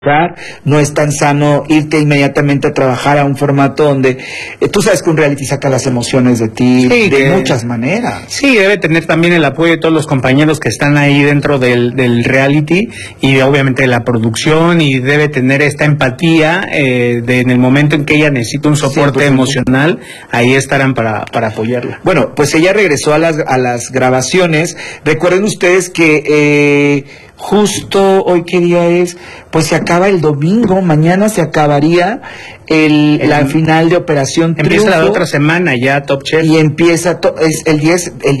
No es tan sano irte inmediatamente a trabajar a un formato donde tú sabes que un reality saca las emociones de ti, sí, de muchas maneras. Sí, debe tener también el apoyo de todos los compañeros que están ahí dentro del reality y obviamente de la producción, y debe tener esta empatía en el momento en que ella necesita un soporte emocional, ahí estarán para apoyarla. Bueno, pues ella regresó a las grabaciones. Recuerden ustedes que justo hoy, ¿qué día es? Pues se acaba el domingo, mañana se acabaría la final de Operación Triunfo. Empieza la otra semana ya Top Chef. Y empieza, es el 10. El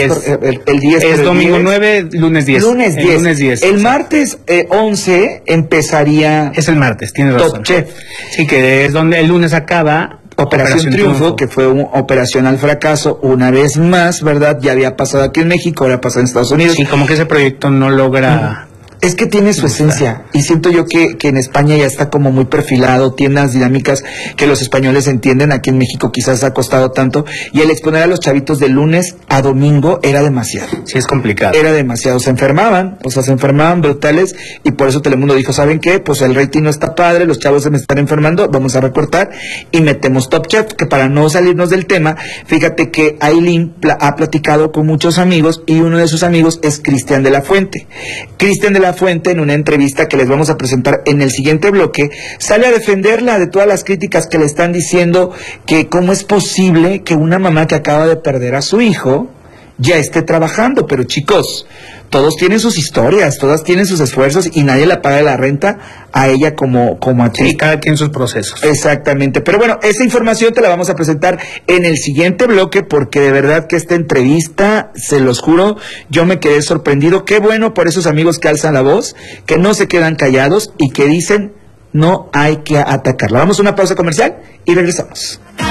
10 es domingo 9, lunes 10. Lunes 10. El martes 11 empezaría. Es el martes, tienes razón. Top Chef. Sí, que es donde el lunes acaba Operación Triunfo, que fue un operacional fracaso una vez más, ¿verdad? Ya había pasado aquí en México, ahora pasado en Estados Unidos. Sí, como que ese proyecto no logra... Es que tiene su esencia, y siento yo que en España ya está como muy perfilado, tiene las dinámicas que los españoles entienden. Aquí en México quizás ha costado tanto, y el exponer a los chavitos de lunes a domingo era demasiado. Sí, es complicado. Era demasiado, se enfermaban brutales, y por eso Telemundo dijo, ¿saben qué? Pues el rating no está padre, los chavos se me están enfermando, vamos a recortar, y metemos Top Chef, que para no salirnos del tema, fíjate que Aileen ha platicado con muchos amigos, y uno de sus amigos es Cristian de la Fuente. Cristian de la Fuente, en una entrevista que les vamos a presentar en el siguiente bloque, sale a defenderla de todas las críticas que le están diciendo, que cómo es posible que una mamá que acaba de perder a su hijo ya esté trabajando. Pero chicos, todos tienen sus historias, todas tienen sus esfuerzos, y nadie la paga la renta a ella como actriz. Sí, cada quien sus procesos. Exactamente. Pero bueno, esa información te la vamos a presentar en el siguiente bloque, porque de verdad que esta entrevista, se los juro, yo me quedé sorprendido. Qué bueno por esos amigos que alzan la voz, que no se quedan callados y que dicen, no hay que atacarla. Vamos a una pausa comercial y regresamos.